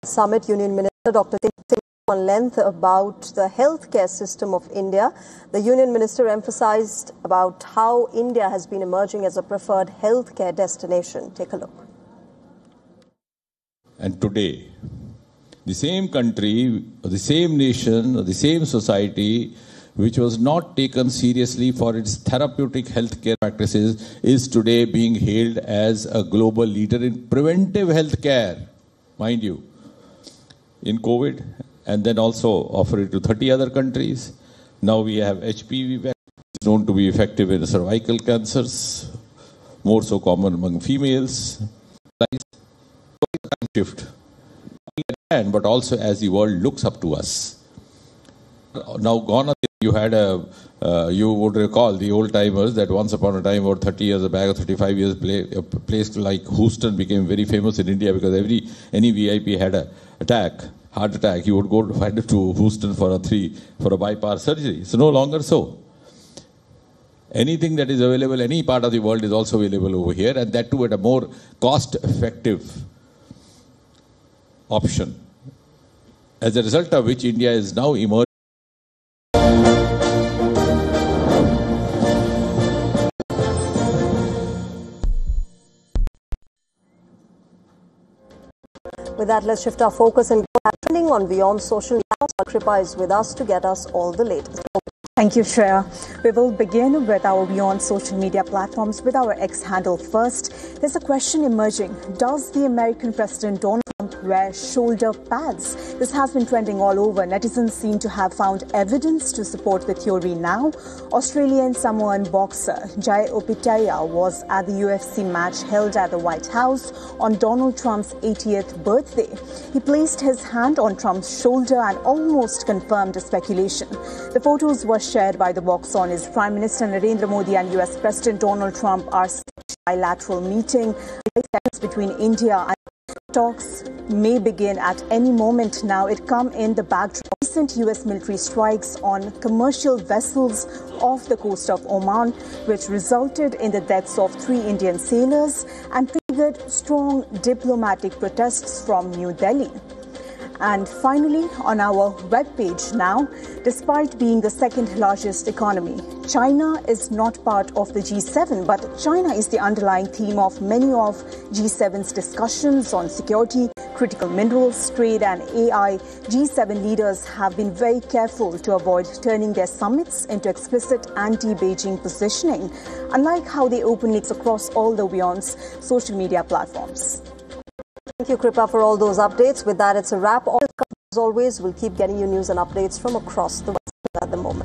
Summit, Union Minister Dr. Singh on length about the healthcare system of India. The Union Minister emphasized about how India has been emerging as a preferred healthcare destination. Take a look. And today, the same country, or the same nation, or the same society, which was not taken seriously for its therapeutic healthcare practices, is today being hailed as a global leader in preventive healthcare, mind you, in COVID, and then also offer it to 30 other countries. Now we have HPV vaccine, known to be effective in cervical cancers, more so common among females. Shift, but also as the world looks up to us. Now, gone, you had you would recall the old timers that once upon a time, about 30 years back or 35 years, a place like Houston became very famous in India because any VIP had a heart attack, you would go to Houston for a bypass surgery. So no longer so. Anything that is available, any part of the world is also available over here, and that too at a more cost-effective option. As a result of which, India is now emerging. With that, let's shift our focus and go trending on Beyond Social. Now, Kripa is with us to get us all the latest. Thank you, Shreya. We will begin with our Beyond social media platforms with our X handle first. There's a question emerging. Does the American President Donald Trump wear shoulder pads? This has been trending all over. Netizens seem to have found evidence to support the theory now. Australian Samoan boxer Jai Opetaia was at the UFC match held at the White House on Donald Trump's 80th birthday. He placed his hand on Trump's shoulder and almost confirmed the speculation. The photos were shared by the box on his Prime Minister Narendra Modi and US President Donald Trump are bilateral meeting between India and talks may begin at any moment now. It come in the backdrop of recent US military strikes on commercial vessels off the coast of Oman, which resulted in the deaths of 3 Indian sailors and triggered strong diplomatic protests from New Delhi. And finally, on our webpage now, despite being the second largest economy, China is not part of the G7, but China is the underlying theme of many of G7's discussions on security, critical minerals, trade and AI. G7 leaders have been very careful to avoid turning their summits into explicit anti-Beijing positioning, unlike how they openly across all the Beyond's social media platforms. Thank you, Kripa, for all those updates. With that, it's a wrap. As always, we'll keep getting you news and updates from across the West at the moment.